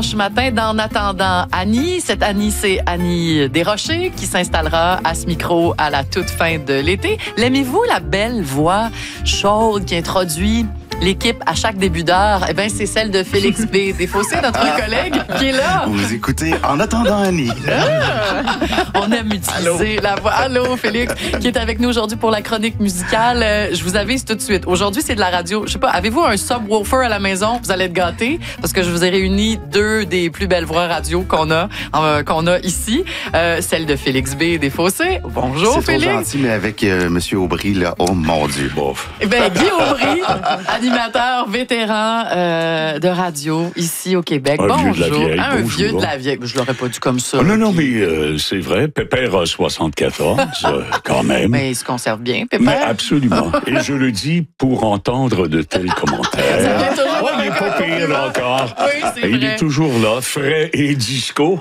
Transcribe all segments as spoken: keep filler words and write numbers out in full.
dimanche matin d'En attendant Annie. Cette Annie, c'est Annie Desrochers qui s'installera à ce micro à la toute fin de l'été. L'aimez-vous, la belle voix chaude qui introduit l'équipe à chaque début d'heure? Eh bien, c'est celle de Félix B. Desfossés, notre collègue, qui est là. Vous écoutez En attendant Annie. Ah! On aime utiliser Allô. la voix. Allô, Félix, qui est avec nous aujourd'hui pour la chronique musicale. Euh, je vous avise tout de suite. Aujourd'hui, c'est de la radio. Je sais pas, avez-vous un subwoofer à la maison? Vous allez être gâtés parce que je vous ai réuni deux des plus belles voix radio qu'on a, euh, qu'on a ici. Euh, celle de Félix B. Desfossés. Bonjour, c'est Félix. C'est trop gentil, mais avec euh, M. Aubry, là, oh mon Dieu, bof. Eh bien, Guy Aubry, animateur vétéran euh, de radio ici au Québec. Un bonjour. vieux de la vieille. Un bonjour. vieux de la vieille. Je l'aurais pas dit comme ça. Oh, non, non, Guy. mais euh, c'est vrai. Pépère a soixante-quatorze, euh, quand même. Mais il se conserve bien, Pépère. Mais absolument. Et je le dis pour entendre de tels commentaires. Ça vient toujours Oh, il n'est pas pire encore. Oui, c'est Il vrai. est toujours là, frais et disco.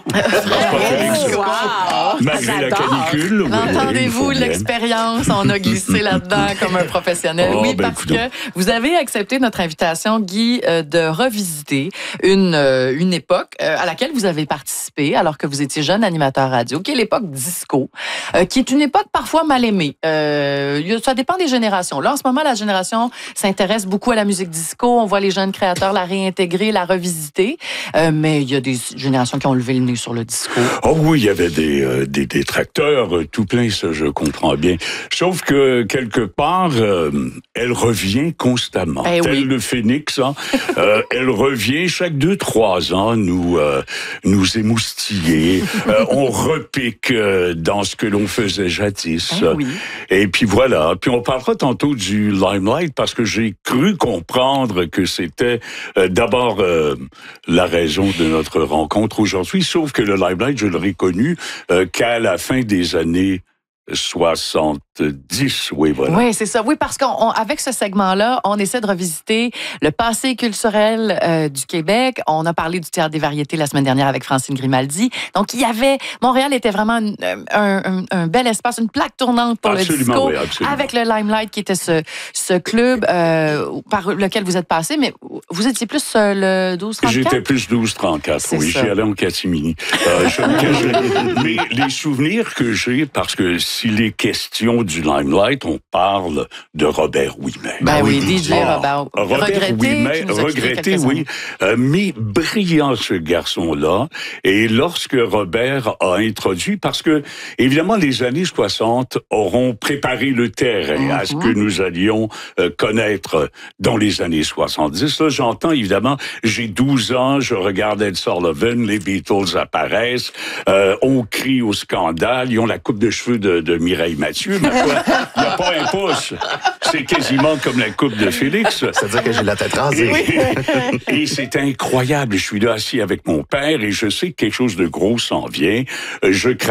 Félix. Wow. Malgré la canicule. Oui, L'entendez-vous, oui, il faut bien. l'expérience? On a glissé là-dedans comme un professionnel. Oh, oui, ben, parce écoute que vous avez accepté notre invitation, Guy, euh, de revisiter une, euh, une époque euh, à laquelle vous avez participé alors que vous étiez jeune animateur radio, qui est l'époque disco, euh, qui est une époque parfois mal aimée. Euh, y a- ça dépend des générations. Là, en ce moment, la génération s'intéresse beaucoup à la musique disco. On voit les jeunes créateurs la réintégrer, la revisiter. Euh, mais il y a des générations qui ont levé le nez sur le disco. Oh oui, il y avait des, euh, des détracteurs, euh, tout plein, ça je comprends bien. Sauf que, quelque part, euh, elle revient constamment. Eh Tel oui. le phénix, hein, euh, elle revient chaque deux, trois ans, nous, euh, nous émoustiller. Euh, on repique euh, dans ce que l'on faisait jadis. Eh oui. Et puis voilà. Puis on parlera tantôt du Limelight parce que j'ai cru comprendre que c'était euh, d'abord euh, la raison de notre rencontre aujourd'hui. Sauf que le Limelight, je l'aurais connu euh, qu'à la fin des années soixante-dix. Oui, voilà. Oui, c'est ça. Oui, parce qu'avec ce segment-là, on essaie de revisiter le passé culturel euh, du Québec. On a parlé du Théâtre des variétés la semaine dernière avec Francine Grimaldi. Donc, il y avait... Montréal était vraiment une- un, un, un bel espace, une plaque tournante pour Absolument, le disco. oui, absolument. Avec le Limelight, qui était ce, ce club euh, par lequel vous êtes passé. Mais vous étiez plus euh, le douze trente-quatre? J'étais plus douze trente-quatre, C'est oui. ça. J'y allais en catimini. Euh, je me cacherai. Mais les souvenirs que j'ai, parce que s'il est question du Limelight, on parle de Robert Ouimet. Ben oui, D J Ah, Robert. Robert Regretté, Ouimet, qui nous a quittés regretté, quelques oui. années. Euh, mais brillant, ce garçon-là. Et lorsque Robert a introduit, parce que, évidemment, les années soixante auront préparé le terrain à ce que nous allions euh, connaître dans les années soixante-dix. Là, j'entends, évidemment, j'ai douze ans, je regarde Ed Sullivan, les Beatles apparaissent, euh, on crie au scandale, ils ont la coupe de cheveux de, de Mireille Mathieu, mais quoi, il n'y a pas un pouce. C'est quasiment comme la coupe de Félix. C'est-à-dire que j'ai la tête rasée. Et c'est incroyable. Je suis là assis avec mon père et je sais que quelque chose de gros s'en vient. Je